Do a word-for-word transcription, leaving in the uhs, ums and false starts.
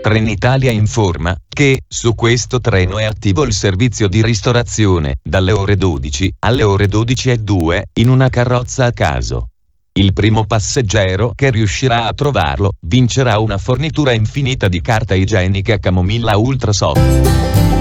Trenitalia informa che su questo treno è attivo il servizio di ristorazione dalle ore dodici alle ore dodici e due in una carrozza a caso. Il primo passeggero che riuscirà a trovarlo vincerà una fornitura infinita di carta igienica Camomilla Ultra Soft.